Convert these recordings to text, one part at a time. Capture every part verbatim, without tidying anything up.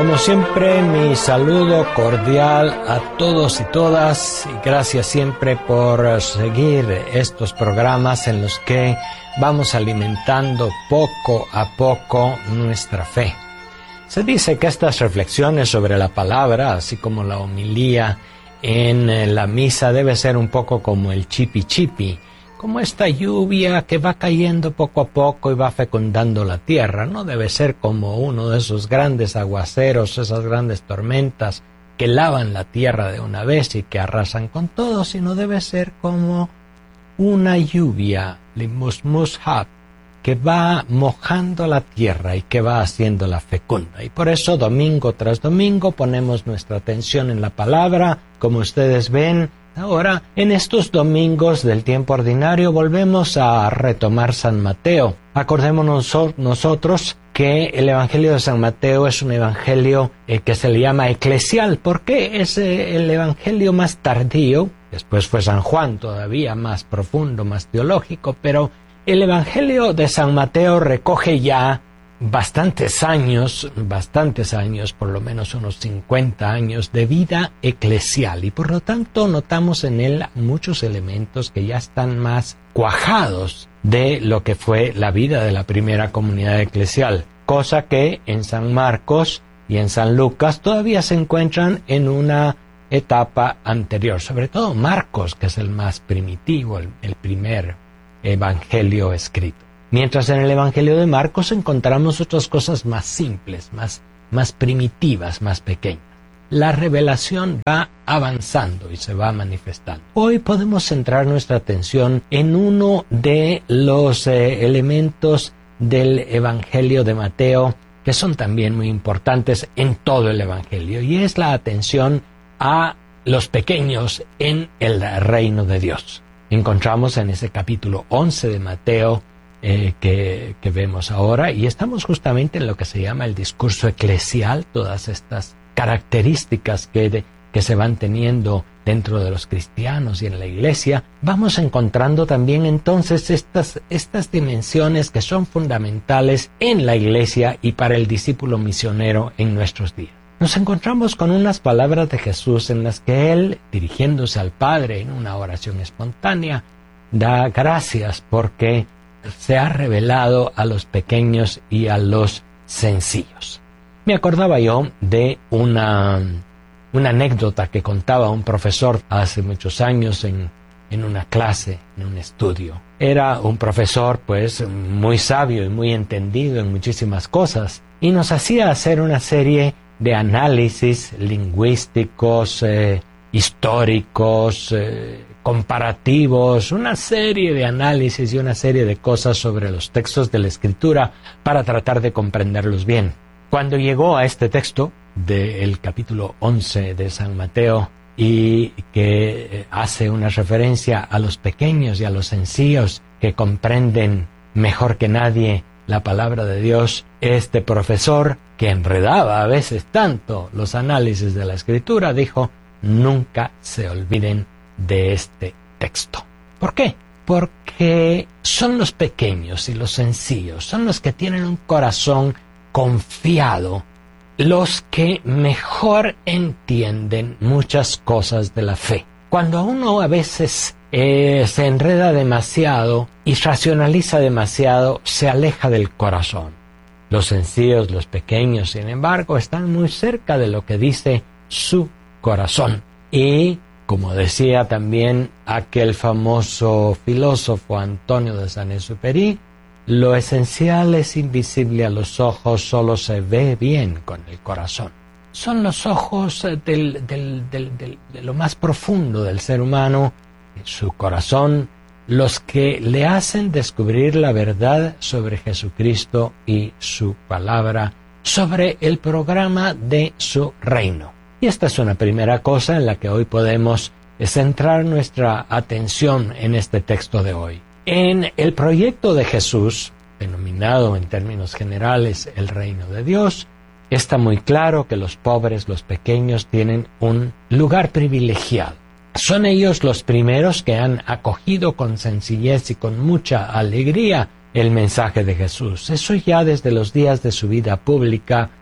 Como siempre, mi saludo cordial a todos y todas y gracias siempre por seguir estos programas en los que vamos alimentando poco a poco nuestra fe. Se dice que estas reflexiones sobre la palabra, así como la homilía en la misa, debe ser un poco como el chipi chipi, como esta lluvia que va cayendo poco a poco y va fecundando la tierra. No debe ser como uno de esos grandes aguaceros, esas grandes tormentas que lavan la tierra de una vez y que arrasan con todo, sino debe ser como una lluvia, limusmushab, que va mojando la tierra y que va haciéndola fecunda. Y por eso domingo tras domingo ponemos nuestra atención en la palabra. Como ustedes ven, ahora, en estos domingos del tiempo ordinario volvemos a retomar San Mateo. Acordémonos nosotros que el Evangelio de San Mateo es un evangelio eh, que se le llama eclesial, porque es eh, el evangelio más tardío. Después fue San Juan, todavía más profundo, más teológico, pero el Evangelio de San Mateo recoge ya bastantes años, bastantes años, por lo menos unos cincuenta años de vida eclesial, y por lo tanto notamos en él muchos elementos que ya están más cuajados de lo que fue la vida de la primera comunidad eclesial, cosa que en San Marcos y en San Lucas todavía se encuentran en una etapa anterior, sobre todo Marcos, que es el más primitivo, el, el primer evangelio escrito. Mientras en el Evangelio de Marcos encontramos otras cosas más simples, más, más primitivas, más pequeñas. La revelación va avanzando y se va manifestando. Hoy podemos centrar nuestra atención en uno de los eh, elementos del Evangelio de Mateo que son también muy importantes en todo el Evangelio, y es la atención a los pequeños en el reino de Dios. Encontramos en ese capítulo once de Mateo Eh, que, que vemos ahora, y estamos justamente en lo que se llama el discurso eclesial, todas estas características que, de, que se van teniendo dentro de los cristianos y en la iglesia. Vamos encontrando también entonces estas, estas dimensiones que son fundamentales en la iglesia y para el discípulo misionero en nuestros días. Nos encontramos con unas palabras de Jesús en las que él, dirigiéndose al Padre en una oración espontánea, da gracias porque se ha revelado a los pequeños y a los sencillos. Me acordaba yo de una, una anécdota que contaba un profesor hace muchos años en, en una clase, en un estudio. Era un profesor, pues, muy sabio y muy entendido en muchísimas cosas, y nos hacía hacer una serie de análisis lingüísticos, eh, históricos, eh, comparativos, una serie de análisis y una serie de cosas sobre los textos de la Escritura para tratar de comprenderlos bien. Cuando llegó a este texto del capítulo once de San Mateo, y que hace una referencia a los pequeños y a los sencillos que comprenden mejor que nadie la palabra de Dios, este profesor, que enredaba a veces tanto los análisis de la Escritura, dijo: nunca se olviden de este texto. ¿Por qué? Porque son los pequeños y los sencillos, son los que tienen un corazón confiado, los que mejor entienden muchas cosas de la fe. Cuando uno a veces eh, se enreda demasiado y racionaliza demasiado, se aleja del corazón. Los sencillos, los pequeños, sin embargo, están muy cerca de lo que dice su corazón. Y como decía también aquel famoso filósofo Antonio de Saint-Exupéry, lo esencial es invisible a los ojos, solo se ve bien con el corazón. Son los ojos del, del, del, del, de lo más profundo del ser humano, su corazón, los que le hacen descubrir la verdad sobre Jesucristo y su palabra, sobre el programa de su reino. Y esta es una primera cosa en la que hoy podemos centrar nuestra atención en este texto de hoy. En el proyecto de Jesús, denominado en términos generales el reino de Dios, está muy claro que los pobres, los pequeños, tienen un lugar privilegiado. Son ellos los primeros que han acogido con sencillez y con mucha alegría el mensaje de Jesús. Eso ya desde los días de su vida pública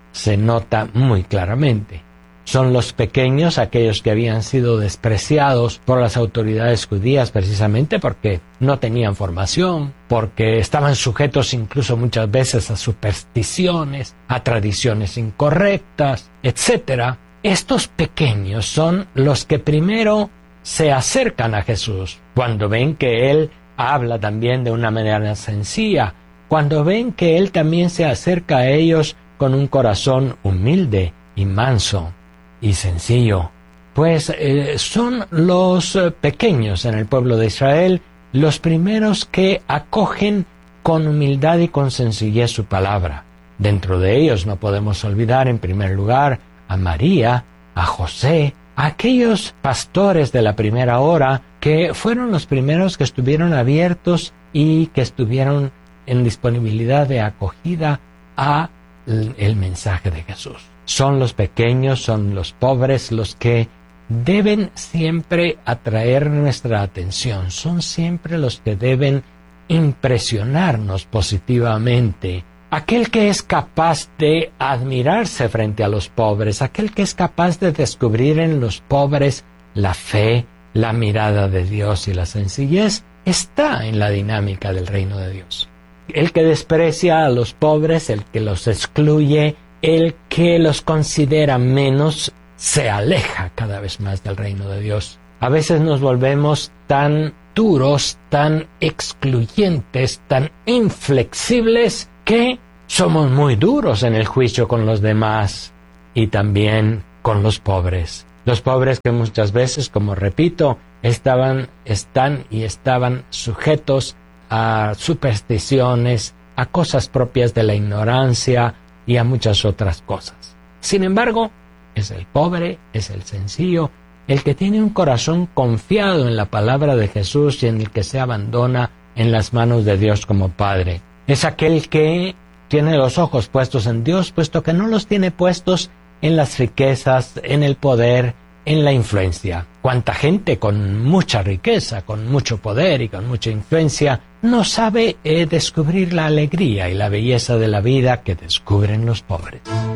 se nota muy claramente. Son los pequeños aquellos que habían sido despreciados por las autoridades judías precisamente porque no tenían formación, porque estaban sujetos incluso muchas veces a supersticiones, a tradiciones incorrectas, etcétera. Estos pequeños son los que primero se acercan a Jesús cuando ven que Él habla también de una manera sencilla, cuando ven que Él también se acerca a ellos con un corazón humilde y manso y sencillo. Pues eh, son los eh, pequeños en el pueblo de Israel los primeros que acogen con humildad y con sencillez su palabra. Dentro de ellos no podemos olvidar en primer lugar a María, a José, a aquellos pastores de la primera hora que fueron los primeros que estuvieron abiertos y que estuvieron en disponibilidad de acogida a el mensaje de Jesús. Son los pequeños, son los pobres los que deben siempre atraer nuestra atención, son siempre los que deben impresionarnos positivamente. Aquel que es capaz de admirarse frente a los pobres, aquel que es capaz de descubrir en los pobres la fe, la mirada de Dios y la sencillez, está en la dinámica del reino de Dios. El que desprecia a los pobres, el que los excluye, el que los considera menos, se aleja cada vez más del reino de Dios. A veces nos volvemos tan duros, tan excluyentes, tan inflexibles, que somos muy duros en el juicio con los demás y también con los pobres. Los pobres que muchas veces, como repito, estaban, están y estaban sujetos a supersticiones, a cosas propias de la ignorancia y a muchas otras cosas. Sin embargo, es el pobre, es el sencillo, el que tiene un corazón confiado en la palabra de Jesús y en el que se abandona en las manos de Dios como Padre. Es aquel que tiene los ojos puestos en Dios, puesto que no los tiene puestos en las riquezas, en el poder, en la influencia. Cuánta gente con mucha riqueza, con mucho poder y con mucha influencia no sabe eh, descubrir la alegría y la belleza de la vida que descubren los pobres.